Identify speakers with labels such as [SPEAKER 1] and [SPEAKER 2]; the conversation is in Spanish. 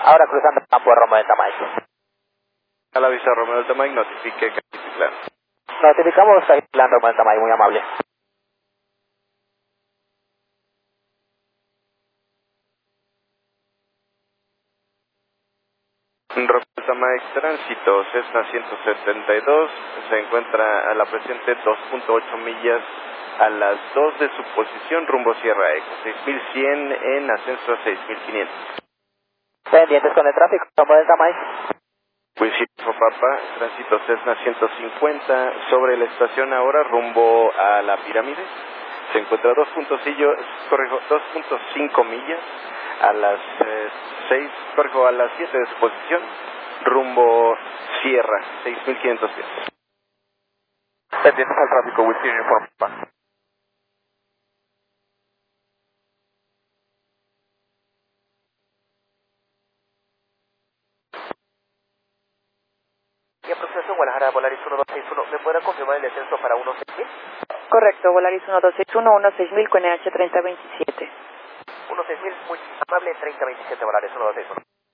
[SPEAKER 1] Ahora cruzando el campo de Romeo de Tamayo.
[SPEAKER 2] A la vista Romeo del Tamayo, notifique Cajitlán.
[SPEAKER 1] Notificamos Cajitlán, Romeo de Tamayo, muy amable.
[SPEAKER 2] Romeo del Tamayo, tránsito Cessna 172, se encuentra a la presente 2.8 millas a las 2 de su posición rumbo Sierra Eco, 6100 en ascenso a 6500.
[SPEAKER 1] Pendientes con el tráfico, Romeo de Tamayo.
[SPEAKER 2] Whiskey Papa, tránsito Cessna 150 sobre la estación ahora rumbo a la pirámide. Se encuentra 2.5 millas a las 7 de su posición rumbo Sierra, 6500 pies.
[SPEAKER 1] Pendientes al tráfico, Whiskey Papa. Y aproximación Guadalajara, Volaris 1261, ¿me podrá confirmar el descenso para 16000?
[SPEAKER 3] Correcto, Volaris 1261, 16000 con EH 3027.
[SPEAKER 1] 16000, muy amable, 3027 Volaris 1261.